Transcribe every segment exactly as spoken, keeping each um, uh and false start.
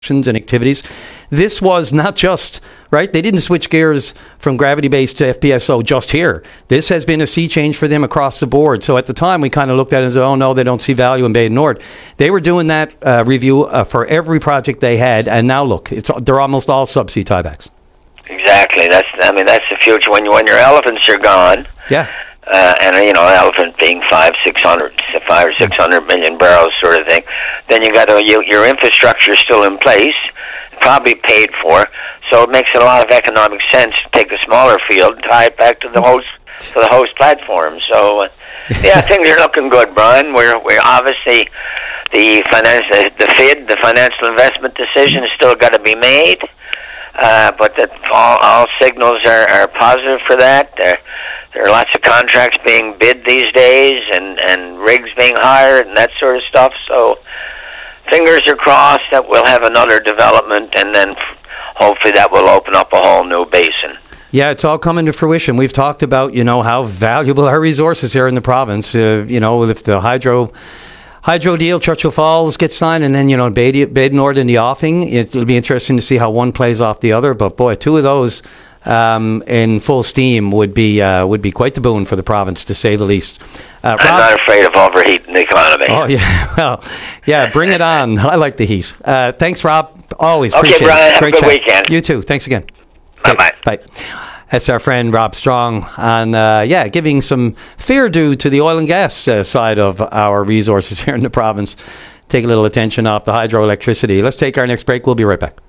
and activities. This was not just, right, they didn't switch gears from gravity-based to F P S O just here. This has been a sea change for them across the board. So at the time, we kind of looked at it and said, oh, no, they don't see value in Bay du Nord. They were doing that uh, review uh, for every project they had, and now look, it's they're almost all subsea tiebacks. Exactly. That's I mean, that's the future. When, when your elephants are gone, yeah. Uh, and, you know, elephant being five, six hundred, five or six hundred million barrels sort of thing, then you got to, you, your infrastructure is still in place, probably paid for, so it makes a lot of economic sense to take a smaller field and tie it back to the host, to the host platform. So, uh, yeah, things are looking good, Brian. We're, we're obviously, the finance, the F I D, the financial investment decision, has still got to be made, uh, but that all, all signals are, are positive for that. They're, There are lots of contracts being bid these days, and, and rigs being hired and that sort of stuff. So fingers are crossed that we'll have another development, and then hopefully that will open up a whole new basin. Yeah, it's all coming to fruition. We've talked about, you know, how valuable our resources here in the province. Uh, you know, if the hydro hydro deal, Churchill Falls gets signed, and then, you know, Bay du Nord and the offing, it'll be interesting to see how one plays off the other. But boy, two of those Um, in full steam would be uh, would be quite the boon for the province, to say the least. Uh, I'm not afraid of overheating the economy. Oh yeah, well, yeah, bring it on. I like the heat. Uh, thanks, Rob. Always okay, appreciate Brian, it. have Great a good chat. weekend. You too. Thanks again. Bye bye. Bye. That's our friend Rob Strong, and uh, yeah, giving some fair due to the oil and gas uh, side of our resources here in the province. Take a little attention off the hydroelectricity. Let's take our next break. We'll be right back.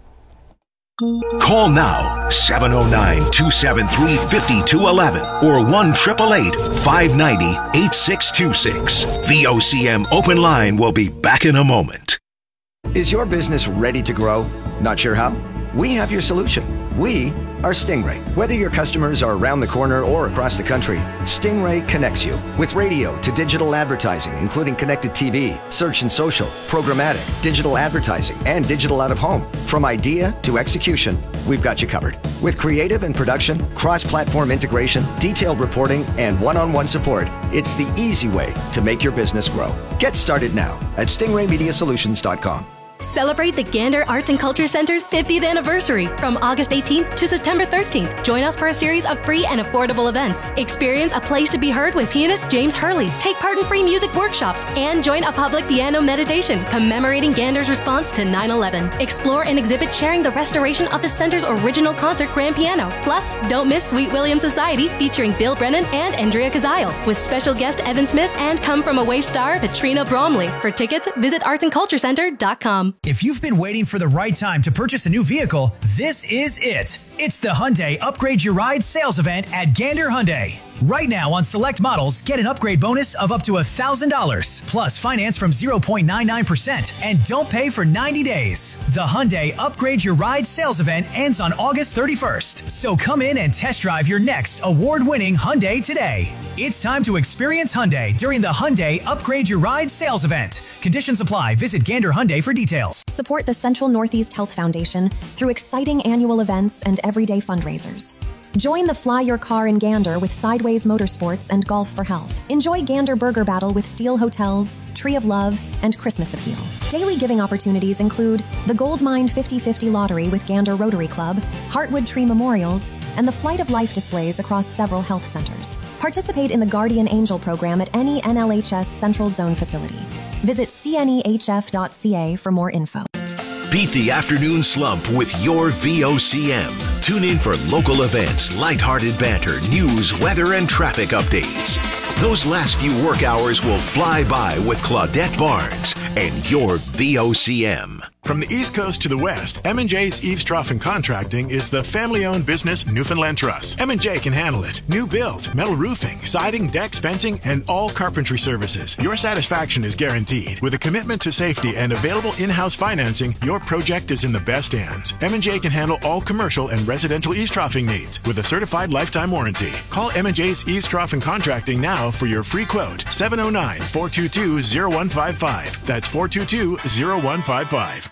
Call now, seven oh nine, two seven three, five two one one or one eight eight eight, five nine zero, eight six two six. V O C M Open Line will be back in a moment. Is your business ready to grow? Not sure how? We have your solution. We are Stingray. Whether your customers are around the corner or across the country, Stingray connects you with radio to digital advertising, including connected T V, search and social, programmatic, digital advertising, and digital out-of-home. From idea to execution, we've got you covered. With creative and production, cross-platform integration, detailed reporting, and one-on-one support, it's the easy way to make your business grow. Get started now at stingray media solutions dot com. Celebrate the Gander Arts and Culture Center's fiftieth anniversary from August eighteenth to September thirteenth. Join us for a series of free and affordable events. Experience a place to be heard with pianist James Hurley. Take part in free music workshops and join a public piano meditation commemorating Gander's response to nine eleven. Explore an exhibit sharing the restoration of the center's original concert grand piano. Plus, don't miss Sweet William Society featuring Bill Brennan and Andrea Kazile with special guest Evan Smith and Come From Away star Katrina Bromley. For tickets, visit arts and culture center dot com. If you've been waiting for the right time to purchase a new vehicle, this is it. It's the Hyundai Upgrade Your Ride sales event at Gander Hyundai. Right now on select models, get an upgrade bonus of up to one thousand dollars, plus finance from zero point nine nine percent, and don't pay for ninety days. The Hyundai Upgrade Your Ride sales event ends on August thirty-first, so come in and test drive your next award-winning Hyundai today. It's time to experience Hyundai during the Hyundai Upgrade Your Ride sales event. Conditions apply. Visit Gander Hyundai for details. Support the Central Northeast Health Foundation through exciting annual events and everyday fundraisers. Join the Fly Your Car in Gander with Sideways Motorsports and Golf for Health. Enjoy Gander Burger Battle with Steel Hotels, Tree of Love, and Christmas Appeal. Daily giving opportunities include the Goldmine fifty fifty Lottery with Gander Rotary Club, Heartwood Tree Memorials, and the Flight of Life displays across several health centers. Participate in the Guardian Angel program at any N L H S Central Zone facility. Visit c n e h f dot c a for more info. Beat the afternoon slump with your V O C M. Tune in for local events, lighthearted banter, news, weather, and traffic updates. Those last few work hours will fly by with Claudette Barnes and your V O C M. From the East Coast to the West, M and J's Eaves Trough and Contracting is the family-owned business Newfoundland Trust. M and J can handle it. New build, metal roofing, siding, decks, fencing, and all carpentry services. Your satisfaction is guaranteed. With a commitment to safety and available in-house financing, your project is in the best hands. M and J can handle all commercial and residential eaves troughing needs with a certified lifetime warranty. Call M and J's Eaves Trough and Contracting now for your free quote. seven oh nine, four two two, oh one five five. That's four two two, oh one five five.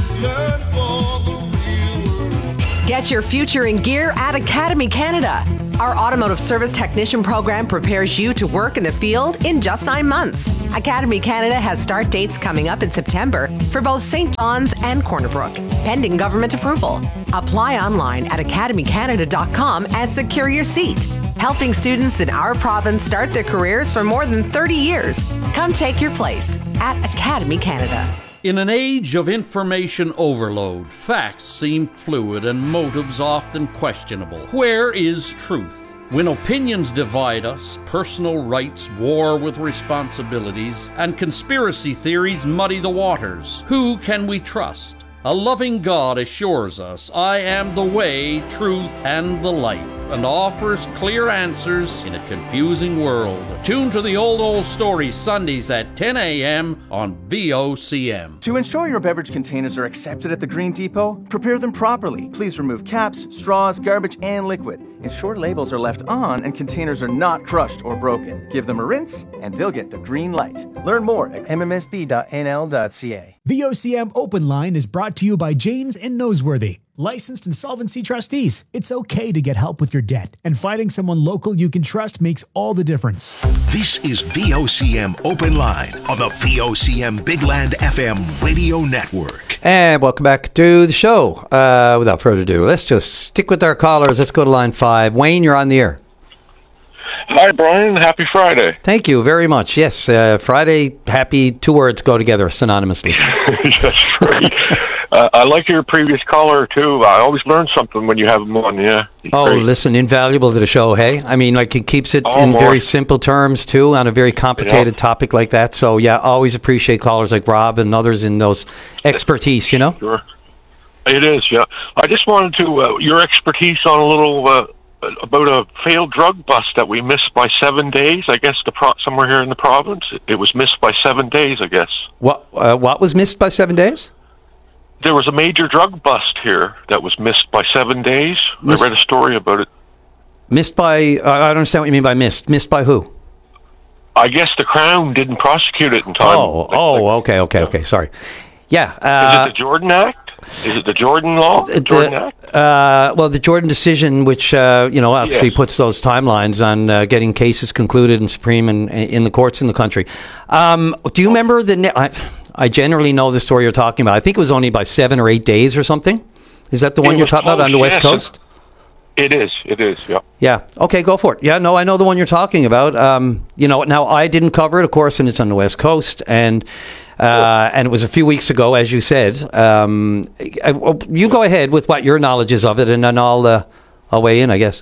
Get your future in gear at Academy Canada. Our automotive service technician program prepares you to work in the field in just nine months. Academy Canada has start dates coming up in September for both Saint John's and Corner Brook, pending government approval. Apply online at academy canada dot com and secure your seat. Helping students in our province start their careers for more than thirty years. Come take your place at Academy Canada. In an age of information overload, facts seem fluid and motives often questionable. Where is truth? When opinions divide us, personal rights war with responsibilities, and conspiracy theories muddy the waters, who can we trust? A loving God assures us, I am the way, truth, and the life, and offers clear answers in a confusing world. Tune to the Old Old Story Sundays at ten a.m. on V O C M. To ensure your beverage containers are accepted at the Green Depot, prepare them properly. Please remove caps, straws, garbage, and liquid. Ensure labels are left on and containers are not crushed or broken. Give them a rinse, and they'll get the green light. Learn more at m m s b dot n l dot c a. V O C M Open Line is brought to you by Janes and Noseworthy. Licensed insolvency trustees. It's okay to get help with your debt, and finding someone local you can trust makes all the difference. This is V O C M Open Line on the V O C M Big Land F M radio network. And welcome back to the show. Uh, without further ado, let's just stick with our callers. Let's go to line five. Wayne, you're on the air. Hi, Brian. Happy Friday. Thank you very much. Yes, uh, Friday, happy, two words go together synonymously. That's great. Uh, I like your previous caller, too. I always learn something when you have him on, yeah. He's oh, great. Listen, invaluable to the show, hey? I mean, like, he keeps it Oh, in more. very simple terms, too, on a very complicated Yeah. topic like that. So, yeah, always appreciate callers like Rob and others in those expertise, you know? Sure. It is, yeah. I just wanted to, uh, your expertise on a little, uh, about a failed drug bust that we missed by seven days, I guess, the pro- somewhere here in the province. It, it was missed by seven days, I guess. What, uh, what was missed by seven days? There was a major drug bust here that was missed by seven days. Miss- I read a story about it. Missed by, uh, I don't understand what you mean by missed. Missed by who? I guess the Crown didn't prosecute it in time. Oh, Like- oh, like- okay, okay, okay, sorry. Yeah. Is Uh, it the Jordan Act? Is it the Jordan law? The Jordan the, Act? uh, well, the Jordan decision, which, uh, you know, obviously Yes. puts those timelines on uh, getting cases concluded in Supreme and in the courts in the country. Um, do you remember the... Ne- I, I generally know the story you're talking about. I think it was only by seven or eight days or something. Is that the one It you're was talking about on the close, West yes. Coast? It is. It is, yeah. Yeah. Okay, go for it. Yeah, no, I know the one you're talking about. Um, you know, now I didn't cover it, of course, and it's on the West Coast, and uh, and it was a few weeks ago, as you said. Um, I, well, you go ahead with what your knowledge is of it, and then I'll uh, I'll weigh in, I guess.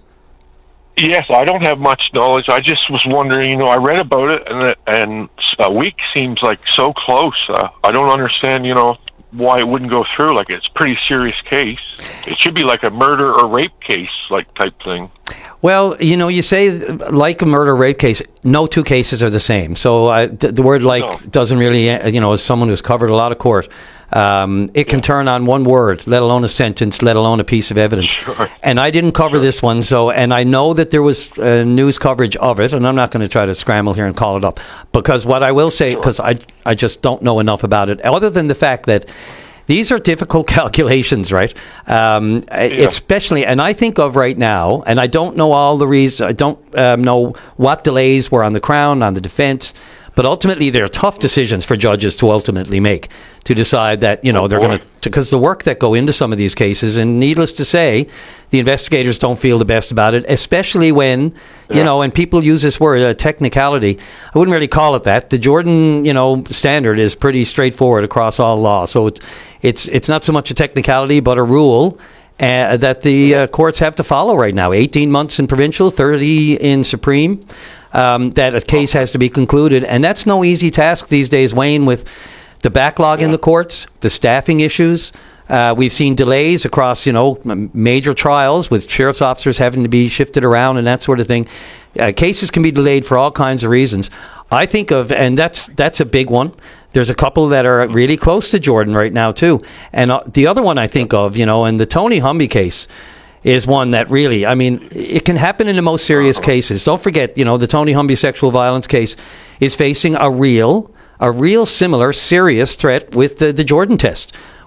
Yes, I don't have much knowledge. I just was wondering, you know, I read about it, and it, and a week seems like so close. Uh, I don't understand, you know, why it wouldn't go through. Like, it's a pretty serious case. It should be like a murder or rape case, like, type thing. Well, you know, you say like a murder rape case, no two cases are the same. So uh, the, the word like No. doesn't really, uh, you know, as someone who's covered a lot of court, um, it can turn on one word, let alone a sentence, let alone a piece of evidence. Sure. And I didn't cover this one, so, and I know that there was uh, news coverage of it, and I'm not going to try to scramble here and call it up, because what I will say, because I, I just don't know enough about it, other than the fact that these are difficult calculations, right? Um, Yeah. Especially, and I think of right now, and I don't know all the reasons, I don't um, know what delays were on the Crown, on the defense, but ultimately they're tough decisions for judges to ultimately make, to decide that, you know, Oh, they're boy. going to, because the work that go into some of these cases, and needless to say, the investigators don't feel the best about it, especially when, you Yeah. know, and people use this word, a technicality. I wouldn't really call it that. The Jordan, you know, standard is pretty straightforward across all law. So it's, it's, it's not so much a technicality, but a rule uh, that the uh, courts have to follow right now. eighteen months in provincial, thirty in Supreme, um, that a case has to be concluded. And that's no easy task these days, Wayne, with the backlog in the courts, the staffing issues. Uh, we've seen delays across, you know, m- major trials with sheriff's officers having to be shifted around and that sort of thing. Uh, cases can be delayed for all kinds of reasons. I think of, and that's that's a big one. There's a couple that are really close to Jordan right now, too. And uh, the other one I think of, you know, and the Tony Humby case is one that really, I mean, it can happen in the most serious cases. Don't forget, you know, the Tony Humby sexual violence case is facing a real, a real similar serious threat with the, the Jordan test,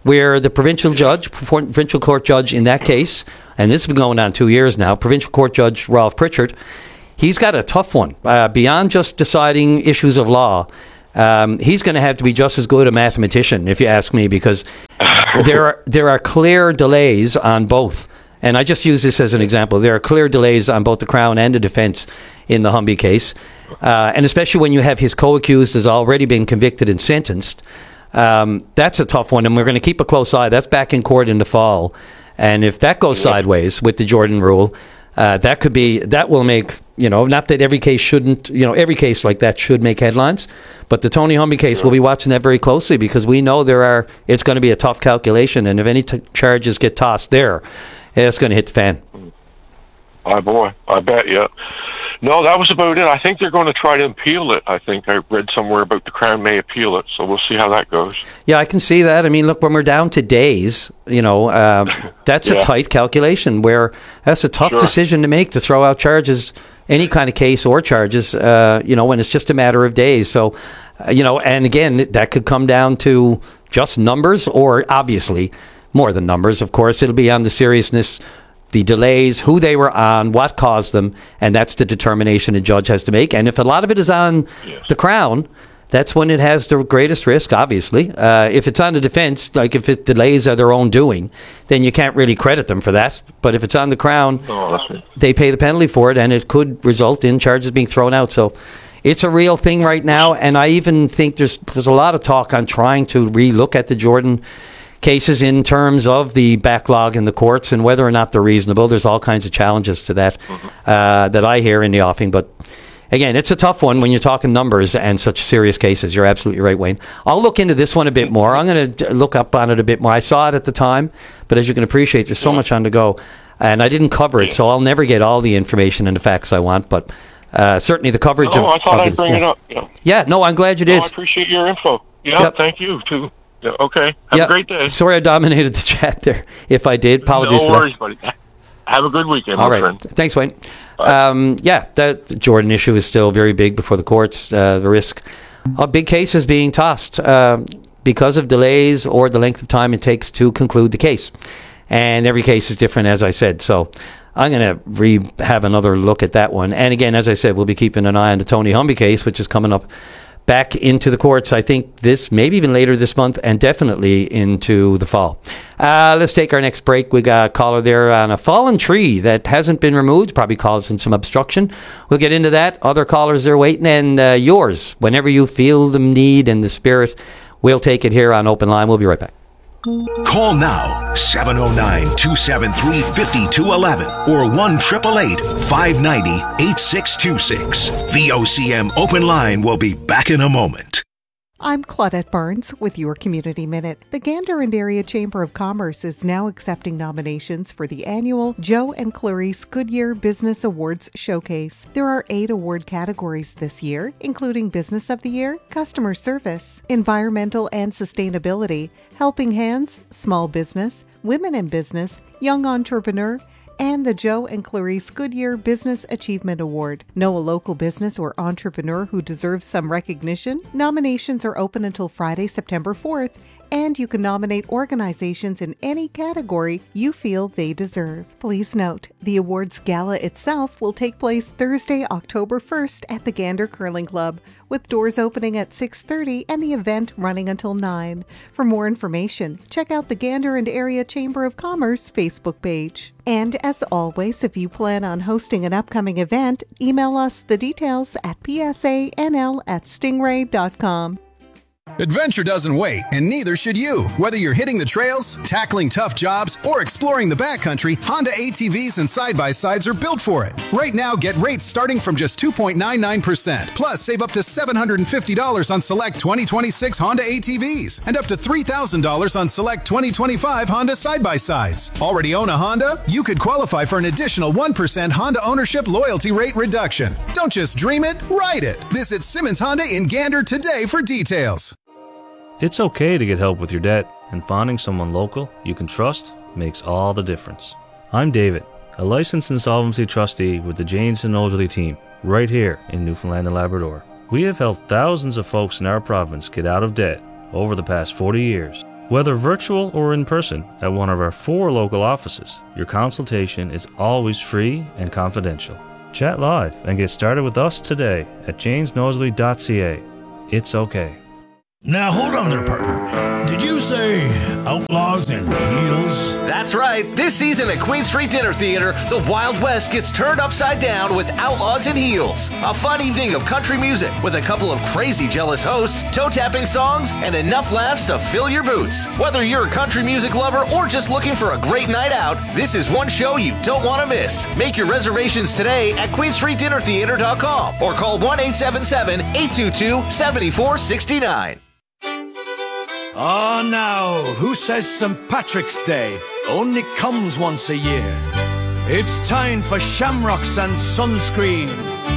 where the provincial judge, provincial court judge in that case, and this has been going on two years now, provincial court judge Ralph Pritchard, he's got a tough one. Uh, beyond just deciding issues of law, um, he's going to have to be just as good a mathematician, if you ask me, because there are there are clear delays on both. And I just use this as an example. There are clear delays on both the Crown and the defence in the Humby case. Uh, and especially when you have his co-accused has already been convicted and sentenced. Um, that's a tough one, and we're going to keep a close eye. That's back in court in the fall. And if that goes sideways with the Jordan rule, uh, that could be, that will make, you know, not that every case shouldn't, you know, every case like that should make headlines, but the Tony Humby case, we'll be watching that very closely because we know there are, it's going to be a tough calculation, and if any t- charges get tossed there, it's going to hit the fan. Oh, boy, I bet, yeah. No, that was about it. I think they're going to try to appeal it. I think I read somewhere about the Crown may appeal it, so we'll see how that goes. Yeah, I can see that. I mean, look, when we're down to days, you know, uh, that's yeah. a tight calculation where that's a tough sure. decision to make to throw out charges, any kind of case or charges, uh, you know, when it's just a matter of days. So, uh, you know, and again, that could come down to just numbers or obviously more than numbers. Of course, it'll be on the seriousness, the delays, who they were on, what caused them, and that's the determination a judge has to make. And if a lot of it is on yes. the Crown, that's when it has the greatest risk, obviously. Uh, if it's on the defence, like if it delays are their own doing, then you can't really credit them for that. But if it's on the Crown, oh, they pay the penalty for it, and it could result in charges being thrown out. So it's a real thing right now, and I even think there's there's a lot of talk on trying to re-look at the Jordan cases in terms of the backlog in the courts and whether or not they're reasonable. There's all kinds of challenges to that uh, that I hear in the offing. But again, it's a tough one when you're talking numbers and such serious cases. You're absolutely right, Wayne. I'll look into this one a bit more. I'm going to look up on it a bit more. I saw it at the time, but as you can appreciate, there's so much on the go. And I didn't cover it, so I'll never get all the information and the facts I want. But uh, certainly the coverage no, of... I thought of I'd bring yeah. it up. Yeah. yeah, no, I'm glad you did. No, I appreciate your info. Yeah, yep. Thank you, too. Yeah, okay. Have yep. a great day. Sorry I dominated the chat there. If I did, apologies no for worries, that. buddy. Have a good weekend, All my right. friend. Thanks, Wayne. Um, yeah, that Jordan issue is still very big before the courts. Uh, the risk of big cases being tossed uh, because of delays or the length of time it takes to conclude the case. And every case is different, as I said. So I'm going to re have another look at that one. And again, as I said, we'll be keeping an eye on the Tony Humby case, which is coming up back into the courts, I think this, maybe even later this month, and definitely into the fall. Uh, let's take our next break. We got a caller there on a fallen tree that hasn't been removed, probably causing some obstruction. We'll get into that. Other callers are waiting, and uh, yours, whenever you feel the need and the spirit, we'll take it here on Open Line. We'll be right back. Call now, seven oh nine, two seven three, five two one one or one eight eight eight, five nine zero, eight six two six. V O C M Open Line will be back in a moment. I'm Claudette Barnes with your Community Minute. The Gander and Area Chamber of Commerce is now accepting nominations for the annual Joe and Clarice Goodyear Business Awards Showcase. There are eight award categories this year, including Business of the Year, Customer Service, Environmental and Sustainability, Helping Hands, Small Business, Women in Business, Young Entrepreneur, and the Joe and Clarice Goodyear Business Achievement Award. Know a local business or entrepreneur who deserves some recognition? Nominations are open until Friday, September fourth, and you can nominate organizations in any category you feel they deserve. Please note, the awards gala itself will take place Thursday, October first at the Gander Curling Club, with doors opening at six thirty and the event running until nine. For more information, check out the Gander and Area Chamber of Commerce Facebook page. And as always, if you plan on hosting an upcoming event, email us the details at p s a n l at stingray dot com. Adventure doesn't wait, and neither should you. Whether you're hitting the trails, tackling tough jobs, or exploring the backcountry, Honda A T Vs and side-by-sides are built for it. Right now, get rates starting from just two point nine nine percent. Plus, save up to seven hundred fifty dollars on select twenty twenty-six Honda A T Vs and up to three thousand dollars on select twenty twenty-five Honda side-by-sides. Already own a Honda? You could qualify for an additional one percent Honda ownership loyalty rate reduction. Don't just dream it, ride it. Visit Simmons Honda in Gander today for details. It's okay to get help with your debt, and finding someone local you can trust makes all the difference. I'm David, a licensed insolvency trustee with the Janes and Nosworthy team, right here in Newfoundland and Labrador. We have helped thousands of folks in our province get out of debt over the past forty years. Whether virtual or in person at one of our four local offices, your consultation is always free and confidential. Chat live and get started with us today at janes nosley dot c a. It's okay. Now hold on there, partner. Did you say outlaws in heels? That's right. This season at Queen Street Dinner Theater, the Wild West gets turned upside down with Outlaws in Heels. A fun evening of country music with a couple of crazy jealous hosts, toe-tapping songs, and enough laughs to fill your boots. Whether you're a country music lover or just looking for a great night out, this is one show you don't want to miss. Make your reservations today at queen street dinner theater dot com or call one eight seven seven, eight two two, seven four six nine. Ah, oh, now, who says Saint Patrick's Day only comes once a year? It's time for Shamrocks and Sunscreen.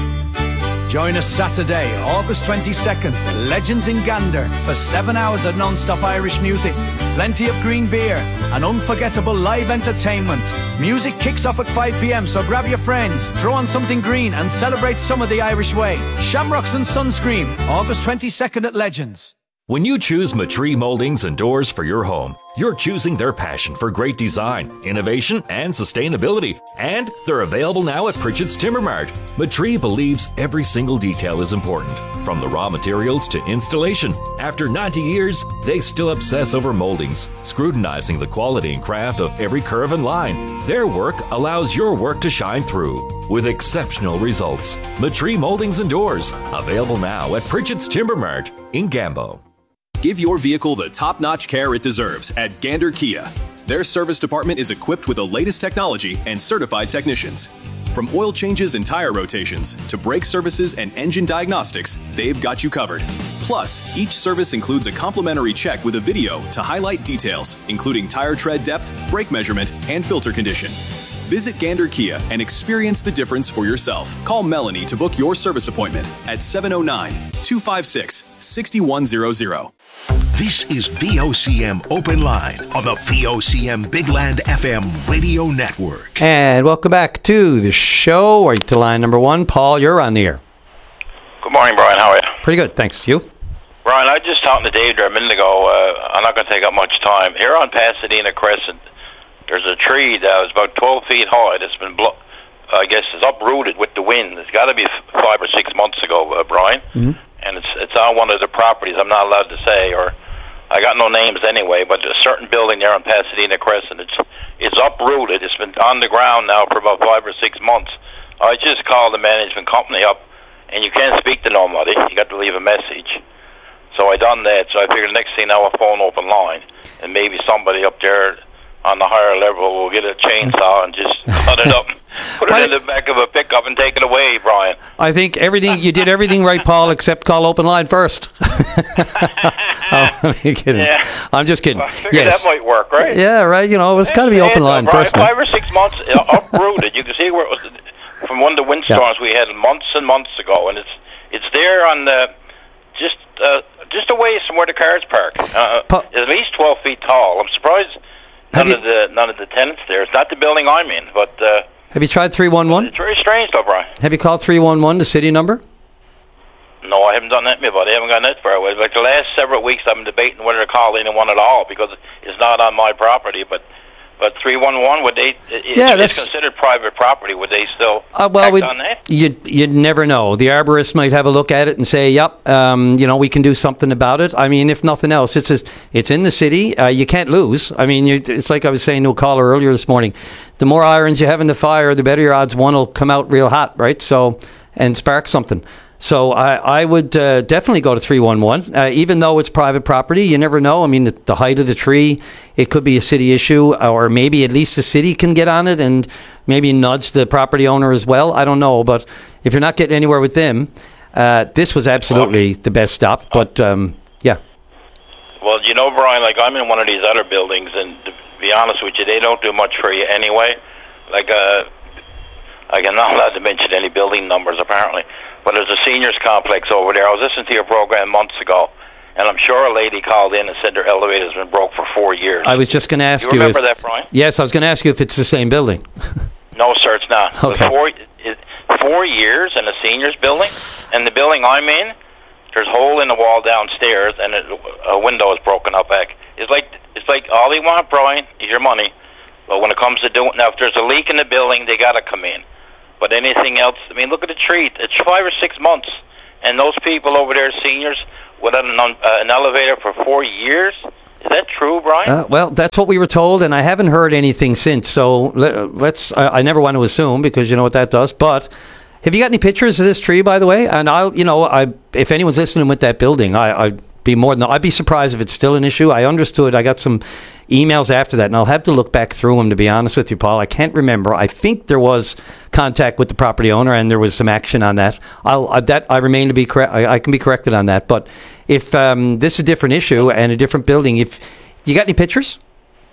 Join us Saturday, August twenty-second, Legends in Gander, for seven hours of non-stop Irish music, plenty of green beer, and unforgettable live entertainment. Music kicks off at five p.m, so grab your friends, throw on something green, and celebrate some of the Irish way. Shamrocks and Sunscreen, August twenty-second at Legends. When you choose Matree Moldings and Doors for your home, you're choosing their passion for great design, innovation, and sustainability. And they're available now at Pritchett's Timber Mart. Matree believes every single detail is important, from the raw materials to installation. After ninety years, they still obsess over moldings, scrutinizing the quality and craft of every curve and line. Their work allows your work to shine through with exceptional results. Matree Moldings and Doors, available now at Pritchett's Timber Mart in Gambo. Give your vehicle the top-notch care it deserves at Gander Kia. Their service department is equipped with the latest technology and certified technicians. From oil changes and tire rotations to brake services and engine diagnostics, they've got you covered. Plus, each service includes a complimentary check with a video to highlight details, including tire tread depth, brake measurement, and filter condition. Visit Gander Kia and experience the difference for yourself. Call Melanie to book your service appointment at seven oh nine, two five six, six one zero zero. This is V O C M Open Line on the V O C M Big Land F M radio network. And welcome back to the show. Right to line number one. Paul, you're on the air. Good morning, Brian. How are you? Pretty good, thanks. You? Brian, I just talked to Dave there a minute ago. Uh, I'm not going to take up much time. Here on Pasadena Crescent, there's a tree that was about twelve feet high that's been, blo- I guess, is uprooted with the wind. It's got to be f- five or six months ago, uh, Brian. Mm-hmm. And it's it's on one of the properties. I'm not allowed to say, or I got no names anyway, but a certain building there on Pasadena Crescent, it's it's uprooted. It's been on the ground now for about five or six months. I just called the management company up, and you can't speak to nobody. You got to leave a message. So I done that. So I figured the next thing now, a phone open line, and maybe somebody up there on the higher level will get a chainsaw and just cut it up, put it in the back of a pickup and take it away, Brian. I think everything you did everything right, Paul, except call open line first. Oh, I'm kidding. Yeah. I'm just kidding. I figured yes. that might work, right? Yeah, right. You know, it's got to be open line Brian, first. Man. Five or six months uprooted. You can see where it was from one of the windstorms yeah. we had months and months ago, and it's it's there on the just uh, just away from where the cars park. Uh, pa- it's at least twelve feet tall. I'm surprised. None you, of the none of the tenants there. It's not the building I'm in, but uh, have you tried three one one? It's very strange, though, Brian. Have you called three one one, the city number? No, I haven't done that, my buddy. I haven't gone that far away. Like the last several weeks, I've been debating whether to call anyone at all because it's not on my property. But but three one one, would they? It, yeah, it's that's considered private property. Would they still uh, well, act we'd, on that? You you'd never know. The arborist might have a look at it and say, "Yep, um, you know, we can do something about it." I mean, if nothing else, it's just, it's in the city. Uh, you can't lose. I mean, you, it's like I was saying to a caller earlier this morning. The more irons you have in the fire, the better your odds one will come out real hot, right? So and spark something. So I, I would uh, definitely go to three one one, uh, even though it's private property. You never know. I mean, the, the height of the tree, it could be a city issue, or maybe at least the city can get on it and maybe nudge the property owner as well. I don't know. But if you're not getting anywhere with them, uh, this was absolutely the best stop. But, um, yeah. Well, you know, Brian, like I'm in one of these other buildings, and to be honest with you, they don't do much for you anyway. Like, uh, I'm not allowed to mention any building numbers, apparently. But there's a seniors complex over there. I was listening to your program months ago, and I'm sure a lady called in and said their elevator's been broke for four years. I was just going to ask you. You remember if, that, Brian? Yes, I was going to ask you if it's the same building. No, sir, it's not. Okay. Four, it, four years in a seniors building, and the building I'm in, There's a hole in the wall downstairs, and it, a window is broken up back. It's like it's like all they want, Brian, is your money. But when it comes to doing now, if there's a leak in the building, they got to come in. But anything else, I mean, look at the tree. It's five or six months, and those people over there, seniors, without an, uh, an elevator for four years. Is that true, Brian? Uh, well, that's what we were told, and I haven't heard anything since. So let, let's. I, I never want to assume because you know what that does. But have you got any pictures of this tree, by the way? And I'll, you know, I if anyone's listening with that building, I, I'd be more than. I'd be surprised if it's still an issue. I understood. I got some emails after that, and I'll have to look back through them to be honest with you, Paul. I can't remember. I think there was contact with the property owner, and there was some action on that. I'll uh, that I remain to be correct. I, I can be corrected on that, but. If um, this is a different issue and a different building, if you got any pictures?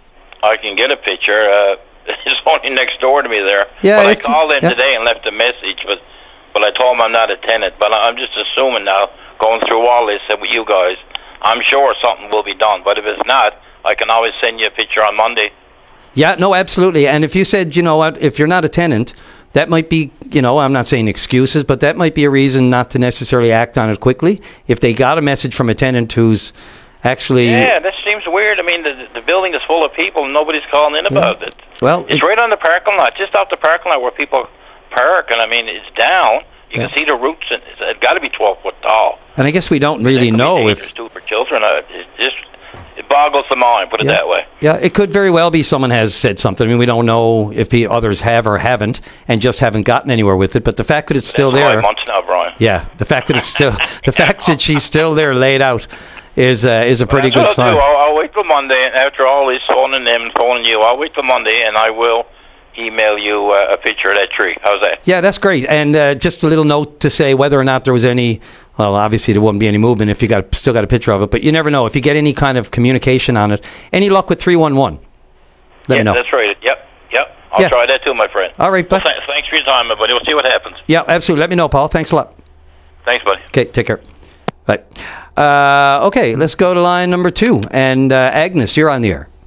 I can get a picture. Uh, it's only next door to me there. Yeah, but I if, called in yeah. today and left a message, but but I told him I'm not a tenant. But I'm just assuming now, going through all this with you guys, I'm sure something will be done. But if it's not, I can always send you a picture on Monday. Yeah, no, absolutely. And if you said, you know what, if you're not a tenant, that might be, you know, I'm not saying excuses, but that might be a reason not to necessarily act on it quickly. If they got a message from a tenant who's actually... Yeah, that seems weird. I mean, the, the building is full of people and nobody's calling in about yeah. it. Well, It's it, right on the parking lot, just off the parking lot where people park, and I mean, it's down. You yeah. can see the roots, and it's, it's got to be twelve foot tall. And I guess we don't really know if... Too for children. Uh, it just it boggles the mind, put it yeah. that way. Yeah, it could very well be someone has said something. I mean, we don't know if the others have or haven't, and just haven't gotten anywhere with it. But the fact that it's still It's there, five months now, Brian. yeah, the fact that it's still, the fact that she's still there laid out is uh, is a pretty Well, good that's what sign. I'll, do. I'll, I'll wait till Monday, and after all this phoning them and phoning you, I'll wait till Monday, and I will email you uh, a picture of that tree. How's that? Yeah, that's great. And uh, just a little note to say whether or not there was any. Well, obviously there wouldn't be any movement if you got still got a picture of it, but you never know if you get any kind of communication on it. Any luck with three one one? Let yeah, me know. that's right. Yep, yep. I'll Yeah. try that too, my friend. All right, Well, bud. th- thanks for your time, everybody. We'll see what happens. Yeah, absolutely. Let me know, Paul. Thanks a lot. Thanks, buddy. Okay, take care. Bye. Uh, okay, let's go to line number two. And uh, Agnes, you're on the air.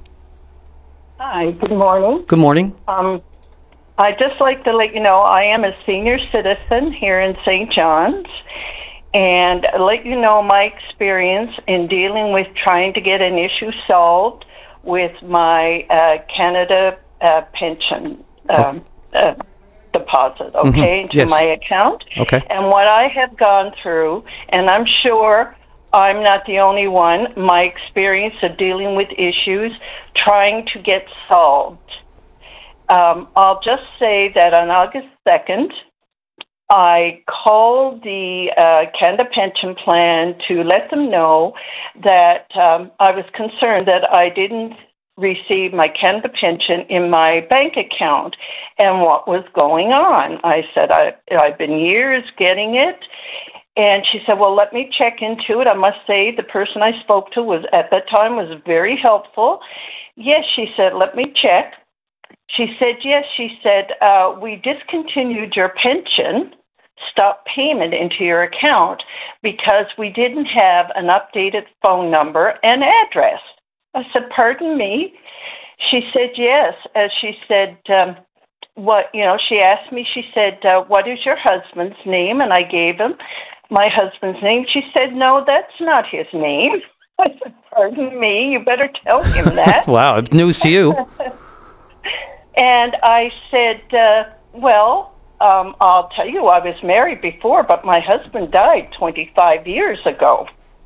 Hi, good morning. Good morning. Um, I'd just like to let you know I am a senior citizen here in Saint John's, and let you know my experience in dealing with trying to get an issue solved with my uh, Canada uh, pension um, uh, deposit, okay, Mhm. into Yes. my account. Okay. And what I have gone through, and I'm sure I'm not the only one, my experience of dealing with issues trying to get solved. Um, I'll just say that on August second, I called the uh, Canada Pension Plan to let them know that um, I was concerned that I didn't receive my Canada pension in my bank account and what was going on. I said, I, I've been years getting it. And she said, well, let me check into it. I must say the person I spoke to was at that time was very helpful. Yes, she said, let me check. She said, yes, she said, uh, we discontinued your pension, stop payment into your account because we didn't have an updated phone number and address. I said, pardon me? She said, yes. As she said, um, what, you know, she asked me, she said, uh, what is your husband's name? And I gave him my husband's name. She said, no, that's not his name. I said, pardon me, you better tell him that. Wow, news to you. And I said, uh, well, um, I'll tell you, I was married before, but my husband died twenty-five years ago.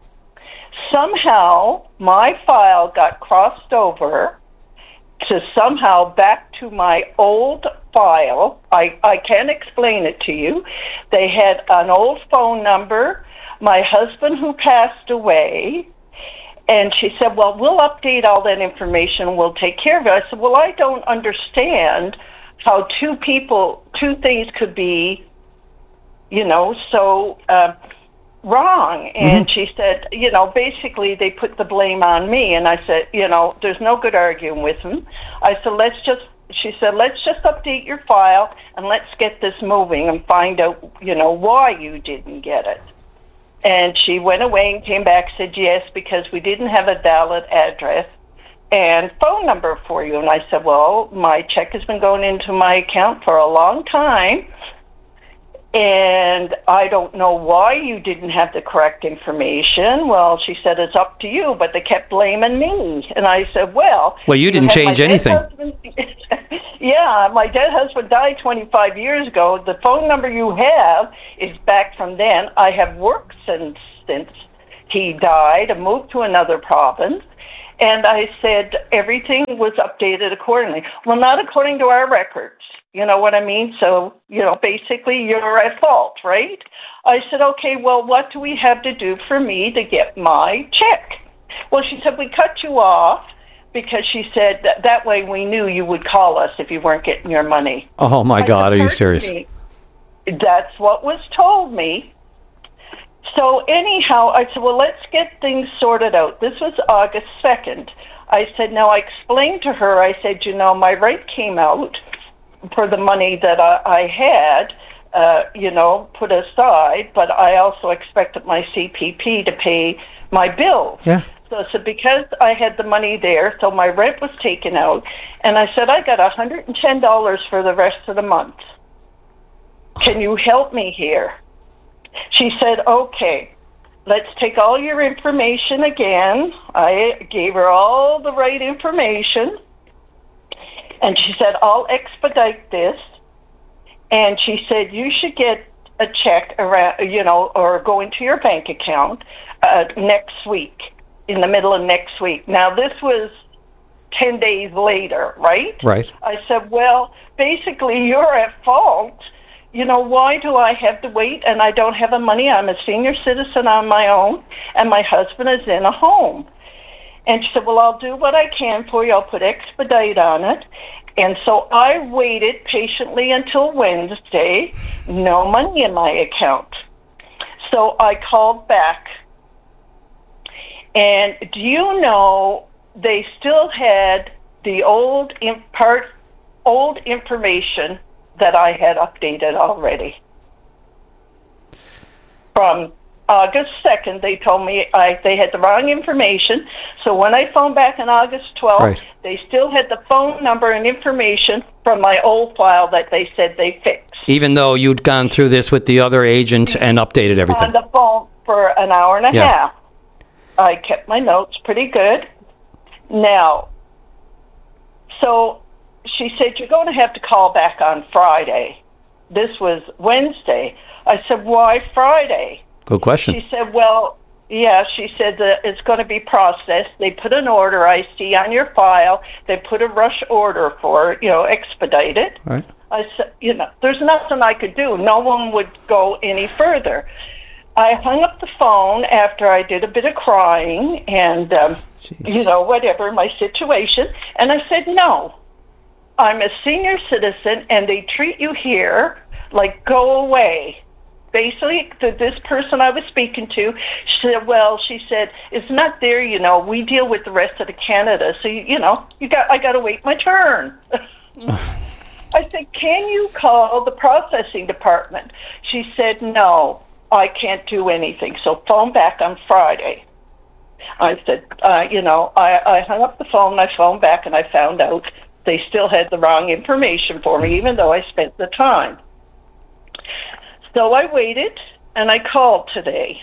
Somehow, my file got crossed over to somehow back to my old file. I, I can't explain it to you. They had an old phone number, my husband who passed away, and she said, well, we'll update all that information. We'll take care of it. I said, well, I don't understand how two people, two things could be, you know, so uh, wrong. And Mm-hmm. she said, you know, basically they put the blame on me. And I said, you know, there's no good arguing with him. I said, let's just, she said, let's just update your file and let's get this moving and find out, you know, why you didn't get it. And she went away and came back, said yes, because we didn't have a valid address and phone number for you. And I said, well, my check has been going into my account for a long time, And I don't know why you didn't have the correct information. Well, she said, it's up to you, but they kept blaming me. And I said, well... Well, you didn't change anything. Yeah, my dead husband died twenty-five years ago. The phone number you have is back from then. I have worked since, since he died and moved to another province. And I said everything was updated accordingly. Well, not according to our records. You know what I mean? So, you know, basically you're at fault, right? I said, okay, well, what do we have to do for me to get my check? Well, she said, we cut you off because she said that, that way we knew you would call us if you weren't getting your money. Oh, my I God, said, are you serious? Me, that's what was told me. So anyhow, I said, well, let's get things sorted out. This was August second. I said, now I explained to her, I said, you know, my rate came out for the money that I, I had, uh, you know, put aside, but I also expected my C P P to pay my bills. Yeah. So, so because I had the money there, so my rent was taken out, and I said, I got one hundred ten dollars for the rest of the month. Can you help me here? She said, okay, let's take all your information again. I gave her all the right information. And she said, I'll expedite this. And she said, you should get a check around, you know, or go into your bank account uh, next week, in the middle of next week. Now, this was ten days later, right? Right. I said, well, basically, you're at fault. You know, why do I have to wait and I don't have the money? I'm a senior citizen on my own, and my husband is in a home. And she said, well, I'll do what I can for you. I'll put expedite on it. And so I waited patiently until Wednesday, no money in my account. So I called back. And do you know, they still had the old in part, old information that I had updated already. From August second, they told me I, they had the wrong information. So when I phoned back on August twelfth, right. They still had the phone number and information from my old file that they said they fixed. Even though you'd gone through this with the other agent and updated everything. On the phone for an hour and a yeah. half. I kept my notes pretty good. Now, so she said, you're going to have to call back on Friday. This was Wednesday. I said, why Friday? Good question. She said, well, yeah, she said that it's going to be processed. They put an order, I see, on your file. They put a rush order for it, you know, expedite it. Right. I said, you know, there's nothing I could do. No one would go any further. I hung up the phone after I did a bit of crying and, um, you know, whatever, my situation. And I said, no, I'm a senior citizen, and they treat you here like go away. Basically, the, this person I was speaking to, she said, well, she said, it's not there, you know, we deal with the rest of the Canada, so, you, you know, you got, I got to wait my turn. I said, can you call the processing department? She said, no, I can't do anything, so phone back on Friday. I said, uh, you know, I, I hung up the phone, I phoned back, and I found out they still had the wrong information for me, even though I spent the time. So I waited, and I called today.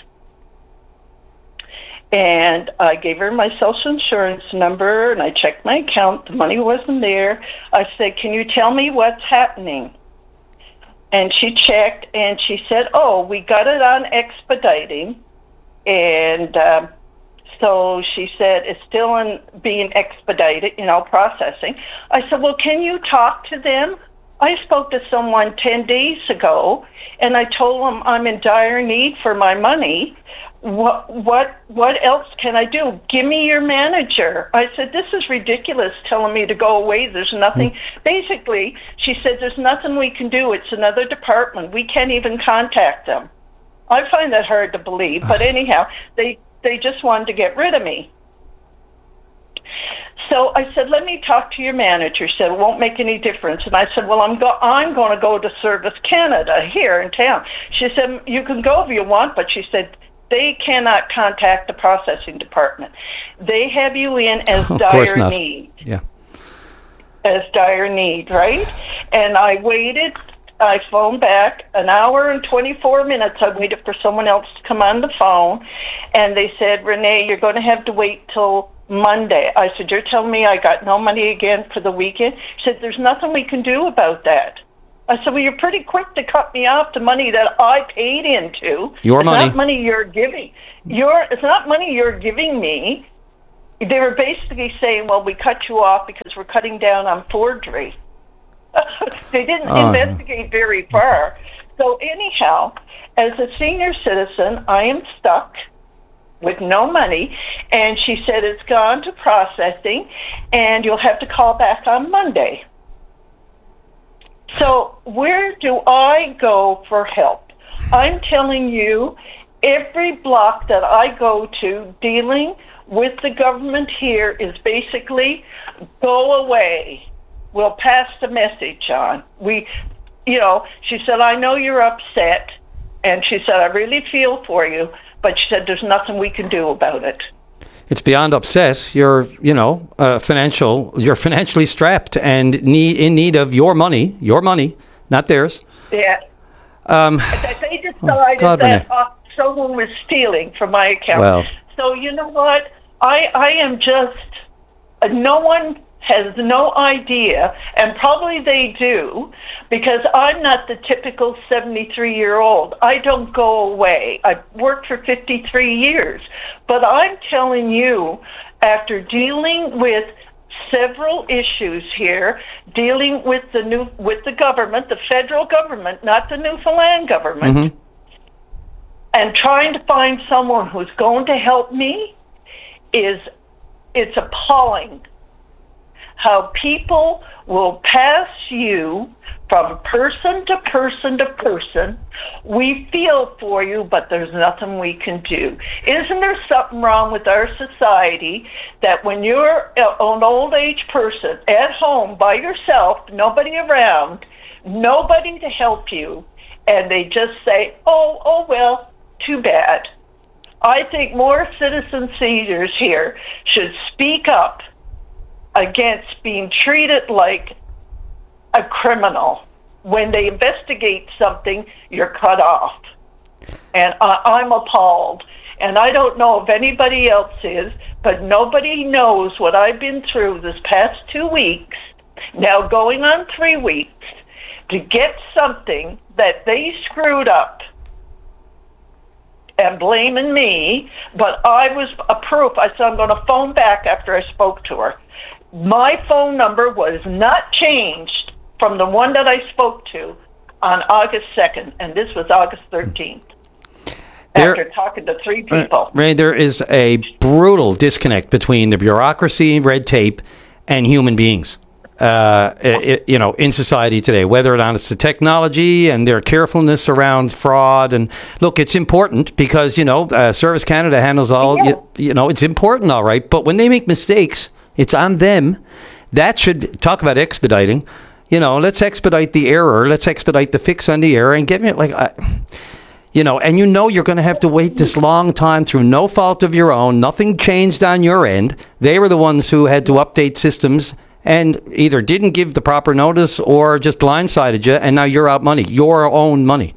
And I gave her my social insurance number, and I checked my account. The money wasn't there. I said, can you tell me what's happening? And she checked, and she said, oh, we got it on expediting. And um, so she said, it's still in being expedited, you know, processing. I said, well, can you talk to them? I spoke to someone ten days ago, and I told them I'm in dire need for my money. What what what else can I do? Give me your manager. I said, this is ridiculous telling me to go away. There's nothing. Mm. Basically, she said, there's nothing we can do. It's another department. We can't even contact them. I find that hard to believe, but anyhow, they, they just wanted to get rid of me. So I said, let me talk to your manager. She said, it won't make any difference. And I said, well, I'm, go- I'm going to go to Service Canada here in town. She said, you can go if you want, but she said, they cannot contact the processing department. They have you in as of dire course not. need. Yeah. As dire need, right? And I waited I phoned back an hour and twenty-four minutes. I waited for someone else to come on the phone, and they said, Renee, you're going to have to wait till Monday. I said, you're telling me I got no money again for the weekend? She said, there's nothing we can do about that. I said, well, you're pretty quick to cut me off the money that I paid into. Your it's money. Not money you're giving. You're, it's not money you're giving me. They were basically saying, well, we cut you off because we're cutting down on forgery. They didn't Oh. investigate very far. So anyhow, as a senior citizen, I am stuck with no money, and she said it's gone to processing, and you'll have to call back on Monday. So where do I go for help? I'm telling you, every block that I go to dealing with the government here is basically go away. We'll pass the message on. We, you know, she said, I know you're upset, and she said, I really feel for you, but she said, there's nothing we can do about it. It's beyond upset. You're, you know, uh, financial. You're financially strapped and need in need of your money, your money, not theirs. Yeah. Um, That they decided God, that Renee. uh, someone was stealing from my account. Well. So you know what? I I am just uh, no one has no idea, and probably they do, because I'm not the typical seventy-three-year-old. I don't go away. I've worked for fifty-three years. But I'm telling you, after dealing with several issues here, dealing with the new with the government, the federal government, not the Newfoundland government, Mm-hmm. and trying to find someone who's going to help me, is it's appalling how people will pass you from person to person to person. We feel for you, but there's nothing we can do. Isn't there something wrong with our society that when you're an old age person at home by yourself, nobody around, nobody to help you, and they just say, oh, oh, well, too bad. I think more citizen seniors here should speak up against being treated like a criminal. When they investigate something, you're cut off. And I, I'm appalled. And I don't know if anybody else is, but nobody knows what I've been through this past two weeks, now going on three weeks, to get something that they screwed up and blaming me, but I was a proof. I said, I'm going to phone back after I spoke to her. My phone number was not changed from the one that I spoke to on August second, and this was August thirteenth, There- after talking to three people. Ray, there is a brutal disconnect between the bureaucracy, red tape, and human beings. Uh, it, you know, in society today, whether or not it's the technology and their carefulness around fraud. And look, it's important because, you know, uh, Service Canada handles all, you, you know, it's important, all right. But when they make mistakes, it's on them. That should talk about expediting. You know, let's expedite the error. Let's expedite the fix on the error and get me like, uh, you know, and you know you're going to have to wait this long time through no fault of your own. Nothing changed on your end. They were the ones who had to update systems and either didn't give the proper notice or just blindsided you, and now you're out money, your own money.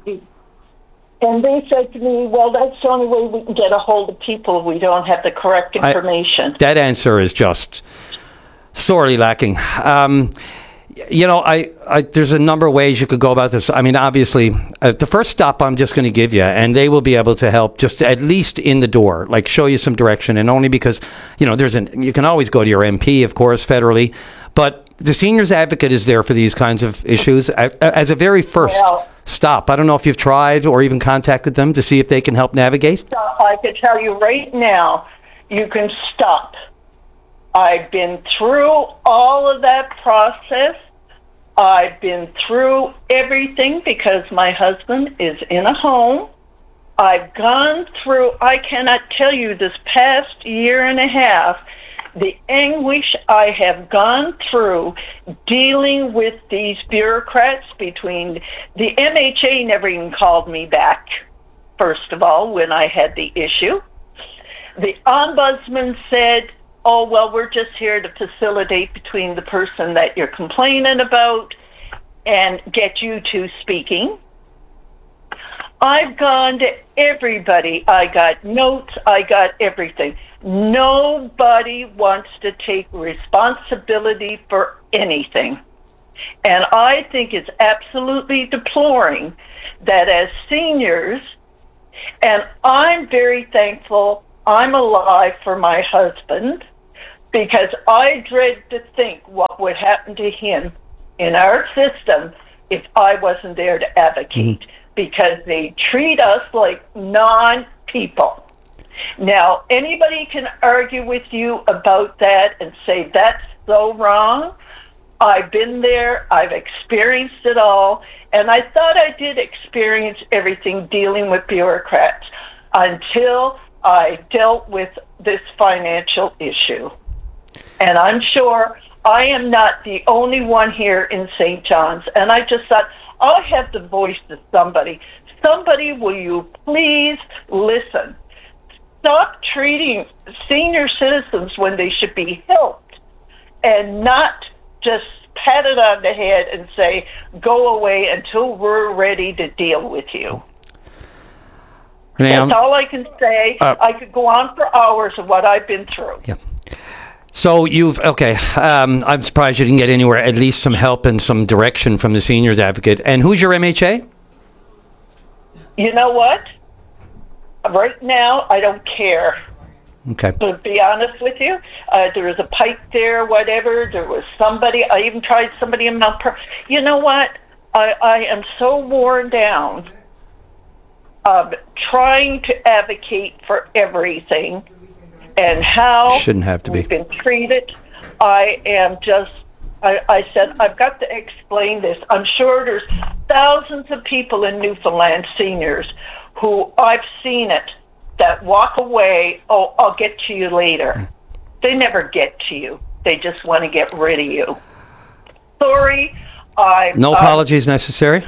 And they said to me, well, that's the only way we can get a hold of people if we don't have the correct information. I, that answer is just sorely lacking. Um, you know, I, I there's a number of ways you could go about this. I mean, obviously, uh, the first stop I'm just going to give you, and they will be able to help just at least in the door, like show you some direction, and only because, you know, there's an, you can always go to your M P, of course, federally, but the seniors advocate is there for these kinds of issues as a very first Well, stop. I don't know if you've tried or even contacted them to see if they can help navigate. I can tell you right now, you can stop. I've been through all of that process. I've been through everything because my husband is in a home. I've gone through, I cannot tell you this past year and a half, the anguish I have gone through dealing with these bureaucrats between, the M H A never even called me back, first of all, when I had the issue. The ombudsman said, oh, well, we're just here to facilitate between the person that you're complaining about and get you two speaking. I've gone to everybody. I got notes. I got everything. Nobody wants to take responsibility for anything. And I think it's absolutely deploring that as seniors, and I'm very thankful I'm alive for my husband, because I dread to think what would happen to him in our system if I wasn't there to advocate, mm-hmm. because they treat us like non-people. Now, anybody can argue with you about that and say that's so wrong. I've been there, I've experienced it all, and I thought I did experience everything dealing with bureaucrats until I dealt with this financial issue. And I'm sure I am not the only one here in Saint John's, and I just thought, I'll have to voice to somebody. Somebody, will you please listen? Stop treating senior citizens when they should be helped and not just pat it on the head and say, go away until we're ready to deal with you. Renee, That's um, all I can say. uh, I could go on for hours of what I've been through. Yeah. So you've, okay, um, I'm surprised you didn't get anywhere, at least some help and some direction from the seniors advocate. And who's your M H A? You know what? Right now, I don't care. Okay. To be honest with you, uh, there was a pipe there, whatever. There was somebody. I even tried somebody in Mount Per. You know what? I, I am so worn down of trying to advocate for everything and how Shouldn't have to be. we've been treated. I am just. I, I said I've got to explain this. I'm sure there's thousands of people in Newfoundland, seniors, who I've seen it, that walk away, oh, I'll get to you later. They never get to you. They just want to get rid of you. Sorry. I, No uh, apologies necessary.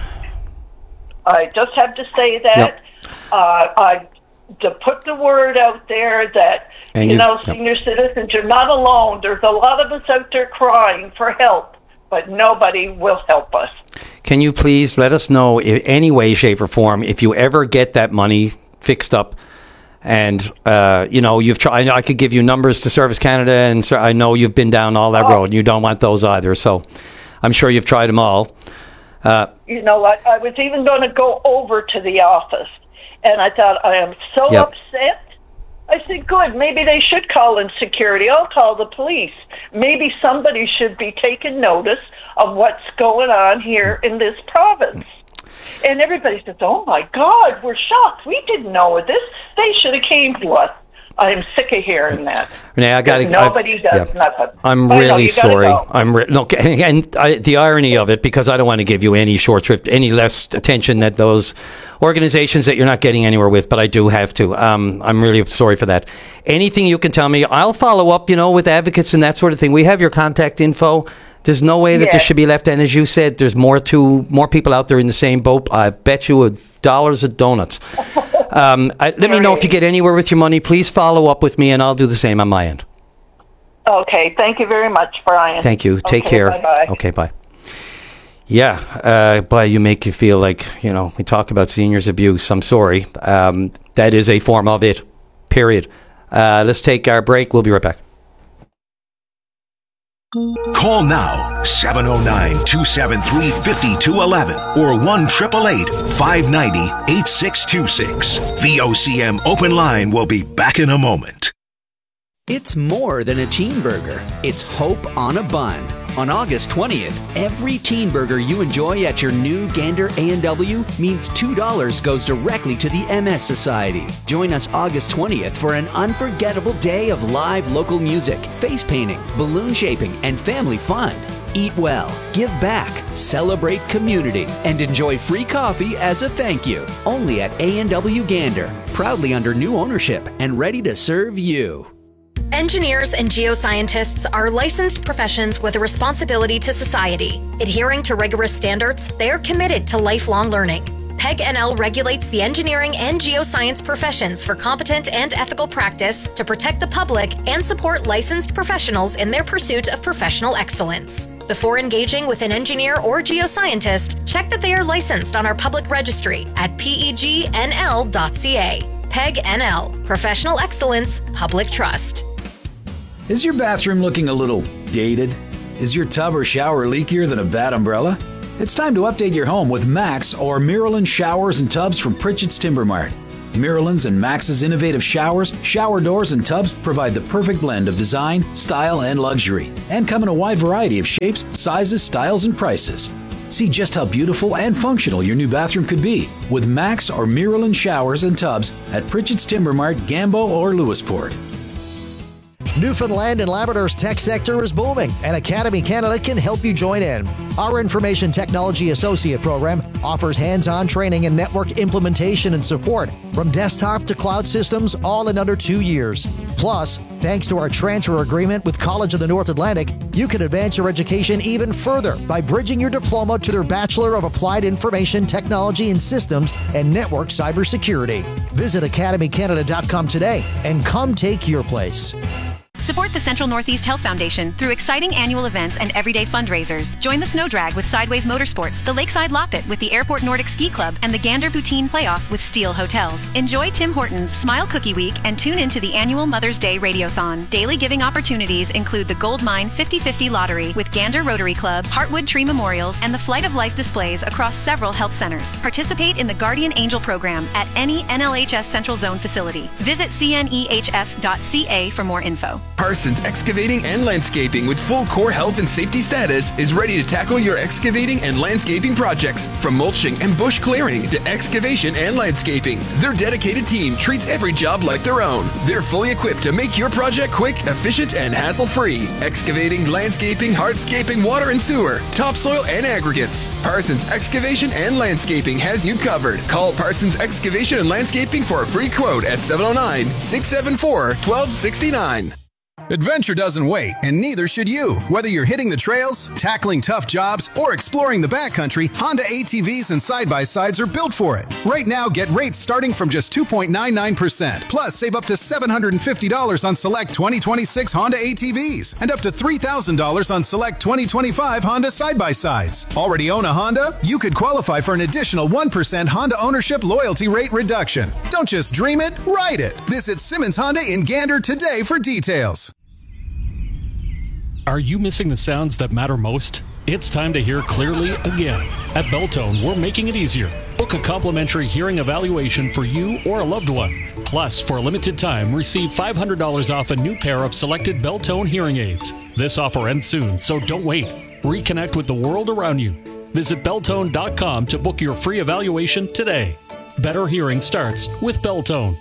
I just have to say that. Yep. Uh, I to put the word out there that, And you you- know, yep. senior citizens, you're not alone. There's a lot of us out there crying for help, but nobody will help us. Can you please let us know in any way, shape, or form if you ever get that money fixed up? And, uh, you know, you've tried, I could give you numbers to Service Canada, and so I know you've been down all that Oh. road, and you don't want those either. So I'm sure you've tried them all. Uh, You know, I, I was even going to go over to the office, and I thought, I am so Yep. upset. I said, good, maybe they should call in security. I'll call the police. Maybe somebody should be taking notice of what's going on here in this province. And everybody says, oh, my God, we're shocked. We didn't know this. They should have came to us. I'm sick of hearing that. Renee, I got to. Nobody does nothing. I'm I know, really you gotta sorry. go. I'm re- no, and, and I, the irony of it, because I don't want to give you any short shrift, any less attention that those organizations that you're not getting anywhere with, but I do have to. Um, I'm really sorry for that. Anything you can tell me, I'll follow up. You know, with advocates and that sort of thing. We have your contact info. There's no way that this Yes. should be left. And as you said, there's more to more people out there in the same boat. I bet you a dollars of donuts. Um, I, let me know if you get anywhere with your money. Please follow up with me, and I'll do the same on my end. Okay, thank you very much, Brian. Thank you. Take Okay, care. bye-bye. Okay, bye. Yeah, uh, boy, you make you feel like, you know, we talk about seniors abuse. I'm sorry. Um, that is a form of it, period. Uh, let's take our break. We'll be right back. Call now, seven oh nine, two seven three, five two one one or one eight eight eight, five nine zero, eight six two six. V O C M Open Line will be back in a moment. It's more than a teen burger. It's hope on a bun. On August twentieth, every teen burger you enjoy at your new Gander A and W means two dollars goes directly to the M S Society. Join us August twentieth for an unforgettable day of live local music, face painting, balloon shaping, and family fun. Eat well, give back, celebrate community, and enjoy free coffee as a thank you. Only at A and W Gander, proudly under new ownership and ready to serve you. Engineers and geoscientists are licensed professions with a responsibility to society. Adhering to rigorous standards, they are committed to lifelong learning. PEG N L regulates the engineering and geoscience professions for competent and ethical practice to protect the public and support licensed professionals in their pursuit of professional excellence. Before engaging with an engineer or geoscientist, check that they are licensed on our public registry at P E G N L dot C A. PEG N L, Professional Excellence, Public Trust. Is your bathroom looking a little dated? Is your tub or shower leakier than a bad umbrella? It's time to update your home with Max or Miralyn showers and tubs from Pritchett's Timber Mart. Miralyn's and Max's innovative showers, shower doors, and tubs provide the perfect blend of design, style, and luxury, and come in a wide variety of shapes, sizes, styles, and prices. See just how beautiful and functional your new bathroom could be with Max or Miralyn showers and tubs at Pritchett's Timber Mart, Gambo, or Lewisport. Newfoundland and Labrador's tech sector is booming, and Academy Canada can help you join in. Our Information Technology Associate program offers hands-on training in network implementation and support from desktop to cloud systems, all in under two years. Plus, thanks to our transfer agreement with College of the North Atlantic, you can advance your education even further by bridging your diploma to their Bachelor of Applied Information Technology and Systems and Network Cybersecurity. Visit academy canada dot com today and come take your place. Support the Central Northeast Health Foundation through exciting annual events and everyday fundraisers. Join the Snow Drag with Sideways Motorsports, the Lakeside Loppet with the Airport Nordic Ski Club, and the Gander Poutine Playoff with Steel Hotels. Enjoy Tim Hortons Smile Cookie Week and tune into the annual Mother's Day Radiothon. Daily giving opportunities include the Gold Mine fifty fifty Lottery with Gander Rotary Club, Heartwood Tree Memorials, and the Flight of Life displays across several health centers. Participate in the Guardian Angel program at any N L H S Central Zone facility. Visit C N E H F dot C A for more info. Parsons Excavating and Landscaping with full core health and safety status is ready to tackle your excavating and landscaping projects, from mulching and bush clearing to excavation and landscaping. Their dedicated team treats every job like their own. They're fully equipped to make your project quick, efficient, and hassle-free. Excavating, landscaping, hardscaping, water and sewer, topsoil, and aggregates. Parsons Excavation and Landscaping has you covered. Call Parsons Excavation and Landscaping for a free quote at seven oh nine, six seven four, one two six nine. Adventure doesn't wait, and neither should you. Whether you're hitting the trails, tackling tough jobs, or exploring the backcountry, Honda A T Vs and side-by-sides are built for it. Right now, get rates starting from just two point nine nine percent. Plus, save up to seven hundred fifty dollars on select twenty twenty-six Honda A T Vs and up to three thousand dollars on select twenty twenty-five Honda side-by-sides. Already own a Honda? You could qualify for an additional one percent Honda ownership loyalty rate reduction. Don't just dream it, ride it. Visit Simmons Honda in Gander today for details. Are you missing the sounds that matter most? It's time to hear clearly again. At Belltone, we're making it easier. Book a complimentary hearing evaluation for you or a loved one. Plus, for a limited time, receive five hundred dollars off a new pair of selected Belltone hearing aids. This offer ends soon, so don't wait. Reconnect with the world around you. Visit Belltone dot com to book your free evaluation today. Better hearing starts with Belltone.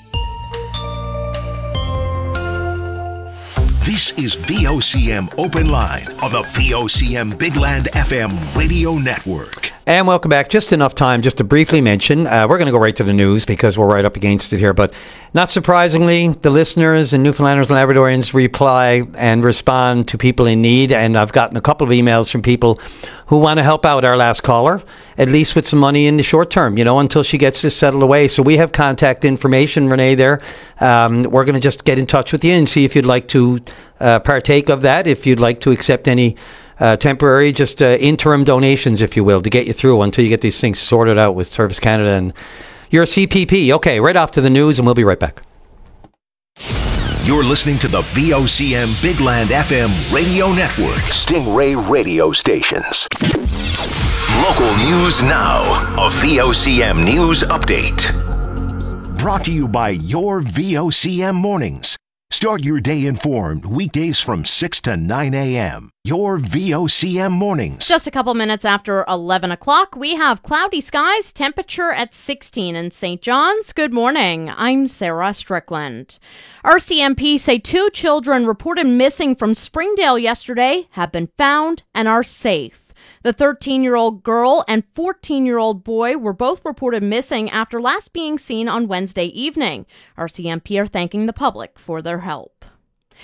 This is V O C M Open Line on the V O C M Big Land F M radio network. And welcome back. Just enough time just to briefly mention, uh, we're going to go right to the news because we're right up against it here. But not surprisingly, the listeners and Newfoundlanders and Labradorians reply and respond to people in need. And I've gotten a couple of emails from people who want to help out our last caller, at least with some money in the short term, you know, until she gets this settled away. So we have contact information, Renee, there. Um, we're going to just get in touch with you and see if you'd like to uh, partake of that, if you'd like to accept any Uh, temporary, just uh, interim donations, if you will, to get you through until you get these things sorted out with Service Canada and your C P P. Okay, right off to the news, and we'll be right back. You're listening to the V O C M Big Land F M radio network. Stingray radio stations. Local news now. A V O C M news update. Brought to you by your V O C M mornings. Start your day informed weekdays from six to nine a.m. Your V O C M mornings. Just a couple minutes after eleven o'clock, we have cloudy skies, temperature at sixteen in Saint John's. Good morning. I'm Sarah Strickland. R C M P say two children reported missing from Springdale yesterday have been found and are safe. The thirteen-year-old girl and fourteen-year-old boy were both reported missing after last being seen on Wednesday evening. R C M P are thanking the public for their help.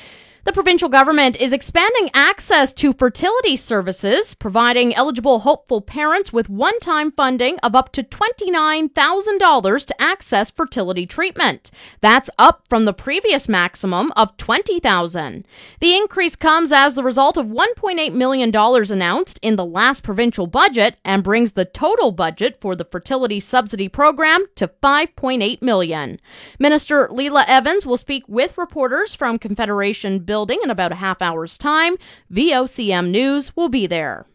The provincial government is expanding access to fertility services, providing eligible hopeful parents with one-time funding of up to twenty-nine thousand dollars to access fertility treatment. That's up from the previous maximum of twenty thousand dollars. The increase comes as the result of one point eight million dollars announced in the last provincial budget and brings the total budget for the fertility subsidy program to five point eight million dollars. Minister Leela Evans will speak with reporters from Confederation Building in about a half hour's time. V O C M News will be there.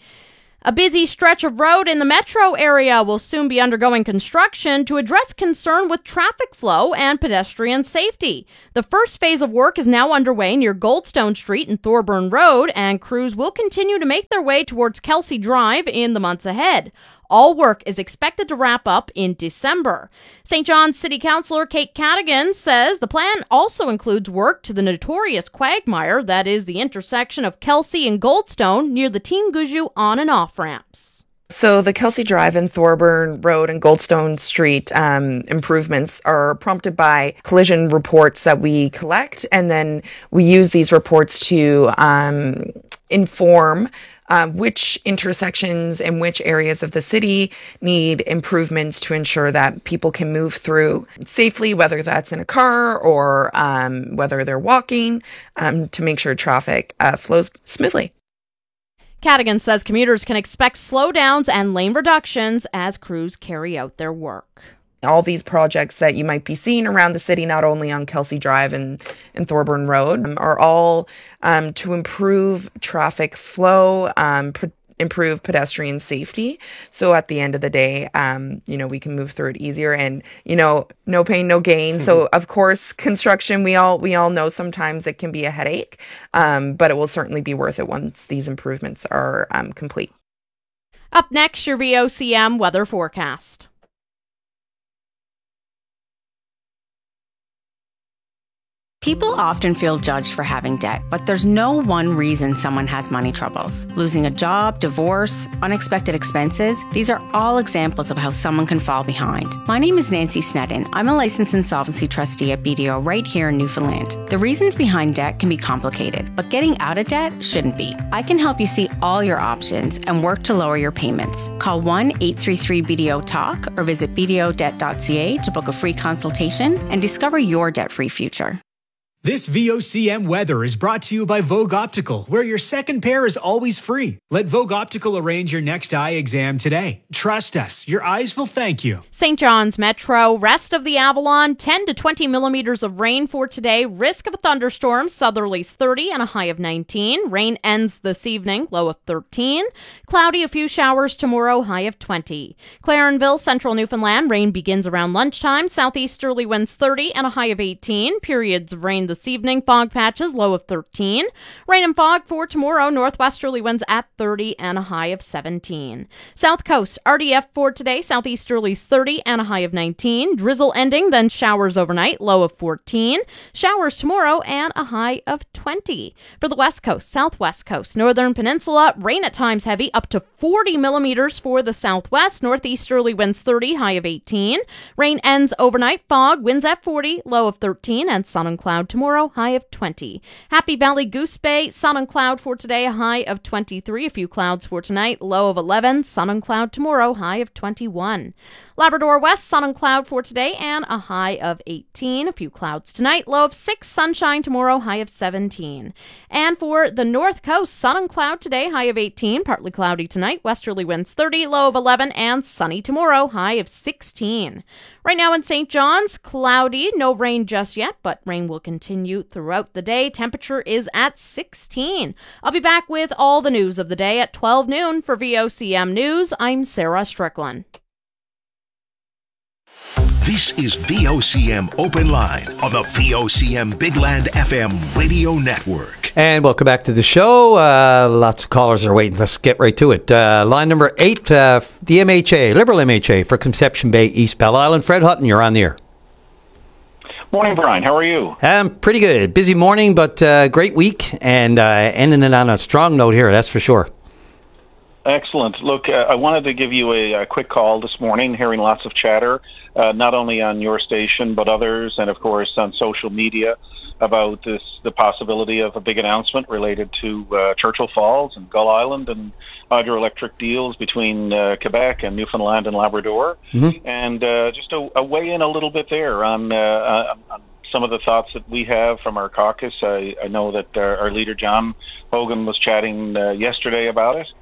A busy stretch of road in the metro area will soon be undergoing construction to address concern with traffic flow and pedestrian safety. The first phase of work is now underway near Goldstone Street and Thorburn Road, and crews will continue to make their way towards Kelsey Drive in the months ahead. All work is expected to wrap up in December. Saint John's City Councillor Kate Cadigan says the plan also includes work to the notorious quagmire that is the intersection of Kelsey and Goldstone near the Teen Guju on and off ramps. So the Kelsey Drive and Thorburn Road and Goldstone Street um, improvements are prompted by collision reports that we collect, and then we use these reports to um, inform Uh, which intersections and which areas of the city need improvements to ensure that people can move through safely, whether that's in a car or um, whether they're walking, um, to make sure traffic uh, flows smoothly. Cadigan says commuters can expect slowdowns and lane reductions as crews carry out their work. All these projects that you might be seeing around the city, not only on Kelsey Drive and, and Thorburn Road, um, are all um, to improve traffic flow, um, pr- improve pedestrian safety. So at the end of the day, um, you know, we can move through it easier, and, you know, no pain, no gain. So of course, construction, we all, we all know sometimes it can be a headache, um, but it will certainly be worth it once these improvements are um, complete. Up next, your V O C M weather forecast. People often feel judged for having debt, but there's no one reason someone has money troubles. Losing a job, divorce, unexpected expenses, these are all examples of how someone can fall behind. My name is Nancy Sneddon. I'm a licensed insolvency trustee at B D O right here in Newfoundland. The reasons behind debt can be complicated, but getting out of debt shouldn't be. I can help you see all your options and work to lower your payments. Call one eight three three B D O talk or visit b d o debt dot c a to book a free consultation and discover your debt-free future. This V O C M weather is brought to you by Vogue Optical, where your second pair is always free. Let Vogue Optical arrange your next eye exam today. Trust us, your eyes will thank you. Saint John's Metro, rest of the Avalon, ten to twenty millimeters of rain for today. Risk of a thunderstorm, southerlies thirty and a high of nineteen. Rain ends this evening, low of thirteen. Cloudy, a few showers tomorrow, high of twenty. Clarenville, central Newfoundland, rain begins around lunchtime. Southeasterly winds thirty and a high of eighteen. Periods of rain this evening, fog patches, low of thirteen. Rain and fog for tomorrow, northwesterly winds at thirty and a high of seventeen. South Coast, R D F for today, southeasterlies thirty and a high of nineteen. Drizzle ending, then showers overnight, low of fourteen. Showers tomorrow and a high of twenty. For the West Coast, Southwest Coast, Northern Peninsula, rain at times heavy, up to forty millimeters for the southwest. Northeasterly winds thirty, high of eighteen. Rain ends overnight, fog, winds at forty, low of thirteen, and sun and cloud tomorrow, high of twenty. Happy Valley, Goose Bay, sun and cloud for today, a high of twenty-three. A few clouds for tonight, low of eleven. Sun and cloud tomorrow, high of twenty-one. Labrador West, sun and cloud for today, and a high of eighteen. A few clouds tonight, low of six. Sunshine tomorrow, high of seventeen. And for the North Coast, sun and cloud today, high of eighteen. Partly cloudy tonight, westerly winds thirty, low of eleven, and sunny tomorrow, high of sixteen. Right now in Saint John's, cloudy, no rain just yet, but rain will continue throughout the day. Temperature is at sixteen. I'll be back with all the news of the day at twelve noon for V O C M News. I'm Sarah Strickland. This is V O C M Open Line on the V O C M Big Land F M radio network. And welcome back to the show. Uh, lots of callers are waiting. Let's get right to it. Uh, line number eight, uh, the M H A, Liberal M H A for Conception Bay, East Bell Island. Fred Hutton, you're on the air. Morning, Brian. How are you? Um, pretty good. Busy morning, but uh, great week, and uh, ending it on a strong note here, that's for sure. Excellent. Look, uh, I wanted to give you a, a quick call this morning, hearing lots of chatter, uh, not only on your station, but others, and of course on social media, about this, the possibility of a big announcement related to uh, Churchill Falls and Gull Island and hydroelectric deals between uh, Quebec and Newfoundland and Labrador. Mm-hmm. And uh, just a, a weigh in a little bit there on, uh, on some of the thoughts that we have from our caucus. I, I know that our, our leader, John Hogan, was chatting uh, yesterday about it.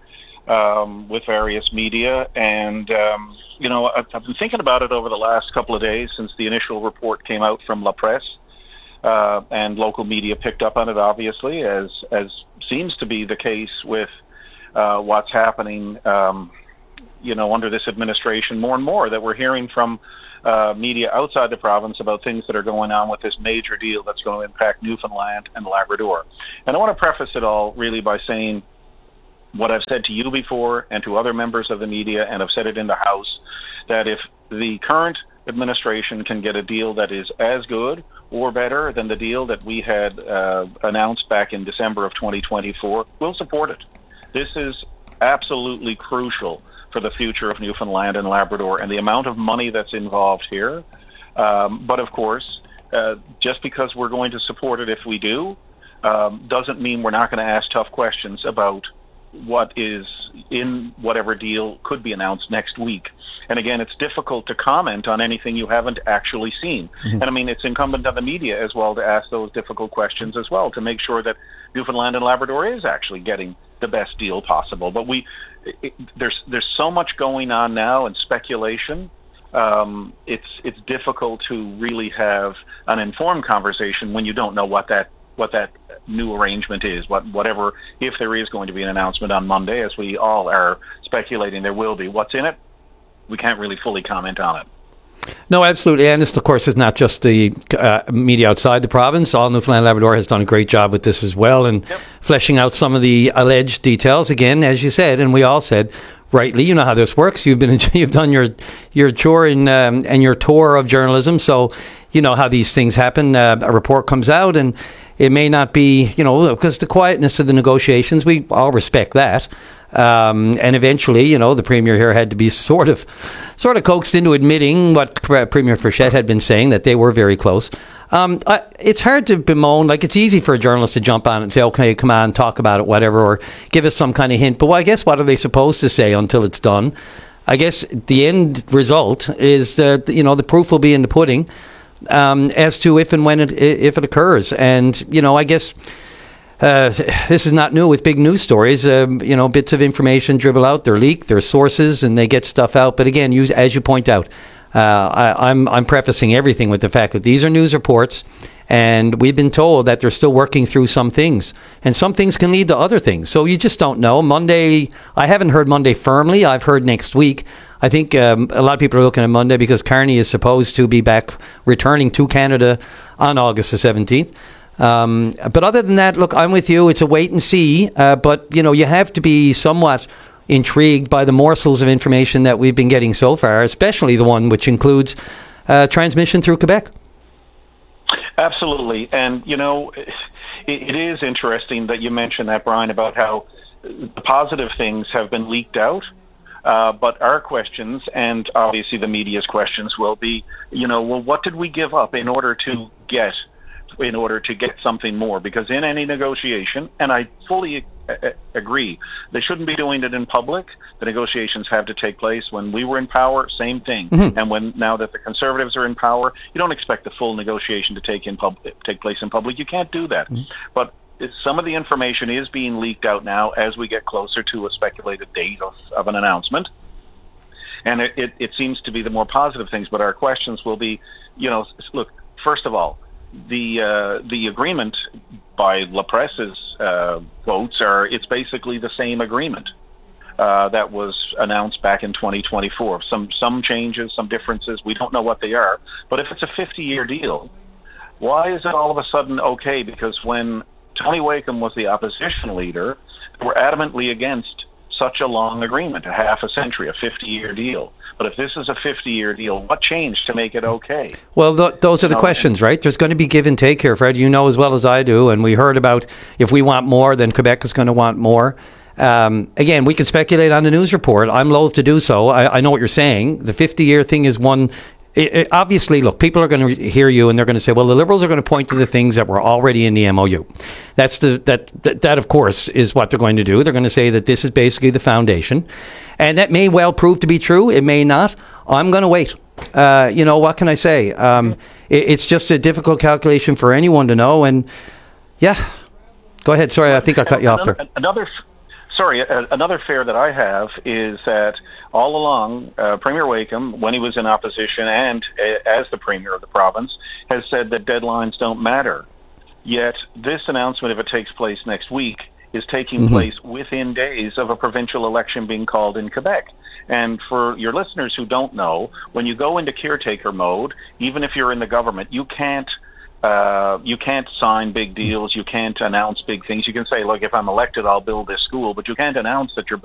Um, with various media, and um, you know, I've, I've been thinking about it over the last couple of days since the initial report came out from La Presse, uh, and local media picked up on it, obviously, as as seems to be the case with uh, what's happening, um, you know, under this administration. More and more that we're hearing from uh, media outside the province about things that are going on with this major deal that's going to impact Newfoundland and Labrador. And I want to preface it all really by saying what I've said to you before and to other members of the media, and I've said it in the House, that if the current administration can get a deal that is as good or better than the deal that we had uh, announced back in December of twenty twenty-four, we'll support it. This is absolutely crucial for the future of Newfoundland and Labrador and the amount of money that's involved here. Um, but of course, uh, just because we're going to support it if we do, um, doesn't mean we're not going to ask tough questions about what is in whatever deal could be announced next week. And again, it's difficult to comment on anything you haven't actually seen. Mm-hmm. And I mean, it's incumbent on the media as well to ask those difficult questions as well, to make sure that Newfoundland and Labrador is actually getting the best deal possible. But we, it, there's there's so much going on now and speculation. Um, it's it's difficult to really have an informed conversation when you don't know what that what that new arrangement is, what whatever, if there is going to be an announcement on Monday, as we all are speculating there will be. What's in it? We can't really fully comment on it. No, absolutely. And this, of course, is not just the uh, media outside the province. All Newfoundland Labrador has done a great job with this as well, and yep. fleshing out some of the alleged details. Again, as you said, and we all said, rightly, you know how this works. You've been you've done your your chore in, um, and your tour of journalism, so you know how these things happen. Uh, a report comes out, and it may not be, you know, because the quietness of the negotiations, we all respect that. Um, and eventually, you know, the Premier here had to be sort of sort of coaxed into admitting what Premier Frechette had been saying, that they were very close. Um, I, it's hard to bemoan. Like, it's easy for a journalist to jump on it and say, okay, come on, talk about it, whatever, or give us some kind of hint. But well, I guess what are they supposed to say until it's done? I guess the end result is that, you know, the proof will be in the pudding. Um, as to if and when it if it occurs. And, you know, I guess uh, this is not new with big news stories. Um, you know, bits of information dribble out, they're leaked, they're sources, and they get stuff out. But again, you, as you point out, uh, I, I'm, I'm prefacing everything with the fact that these are news reports, and we've been told that they're still working through some things. And some things can lead to other things. So you just don't know. Monday, I haven't heard Monday firmly. I've heard next week. I think um, a lot of people are looking at Monday because Carney is supposed to be back returning to Canada on August the seventeenth. Um, but other than that, look, I'm with you. It's a wait and see. Uh, but, you know, you have to be somewhat intrigued by the morsels of information that we've been getting so far, especially the one which includes uh, transmission through Quebec. Absolutely. And, you know, it, it is interesting that you mentioned that, Brian, about how the positive things have been leaked out. Uh, but our questions, and obviously the media's questions, will be, you know, well, what did we give up in order to get, in order to get something more? Because in any negotiation, and I fully a- agree, they shouldn't be doing it in public. The negotiations have to take place. When we were in power, same thing. Mm-hmm. And when now that the Conservatives are in power, you don't expect the full negotiation to take in pub- take place in public. You can't do that. Mm-hmm. But some of the information is being leaked out now as we get closer to a speculated date of, of an announcement. And it, it, it seems to be the more positive things, but our questions will be, you know, look, first of all, the uh, the agreement by La Presse's uh, votes are, it's basically the same agreement uh, that was announced back in twenty twenty-four. Some, some changes, some differences, we don't know what they are, but if it's a fifty-year deal, why is it all of a sudden okay? Because when Tony Wakeham was the opposition leader, they were adamantly against such a long agreement, a half a century, a fifty-year deal. But if this is a fifty-year deal, what changed to make it okay? Well, th- those are the no, questions, right? There's going to be give and take here, Fred. You know as well as I do, and we heard about if we want more, then Quebec is going to want more. Um, again, we can speculate on the news report. I'm loath to do so. I, I know what you're saying. The fifty-year thing is one. It, it, obviously, look, people are going to hear you and they're going to say, well, the Liberals are going to point to the things that were already in the M O U. That's the that, that, that of course, is what they're going to do. They're going to say that this is basically the foundation. And that may well prove to be true. It may not. I'm going to wait. Uh, you know, what can I say? Um, it, it's just a difficult calculation for anyone to know. And, yeah, go ahead. Sorry, I think I cut you off there. Another... Sorry, uh, another fear that I have is that all along, uh, Premier Wakeham, when he was in opposition and uh, as the Premier of the province, has said that deadlines don't matter. Yet this announcement, if it takes place next week, is taking mm-hmm. place within days of a provincial election being called in Quebec. And for your listeners who don't know, when you go into caretaker mode, even if you're in the government, you can't Uh, you can't sign big deals. You can't announce big things. You can say, look, if I'm elected, I'll build this school, but you can't announce that you're